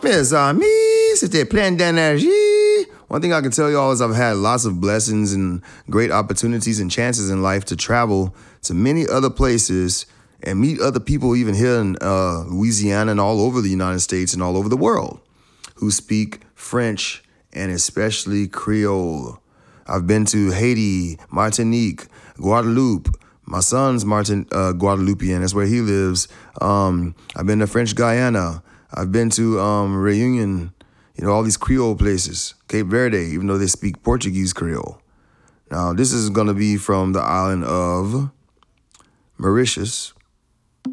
Mes amis, c'était plein d'énergie. One thing I can tell y'all is I've had lots of blessings and great opportunities and chances in life to travel to many other places and meet other people even here in Louisiana and all over the United States and all over the world who speak French and especially Creole. I've been to Haiti, Martinique, Guadeloupe. My son's Guadeloupean. That's where he lives. I've been to French Guiana. I've been to Reunion, all these Creole places. Cape Verde, even though they speak Portuguese Creole. Now, this is going to be from the island of Mauritius.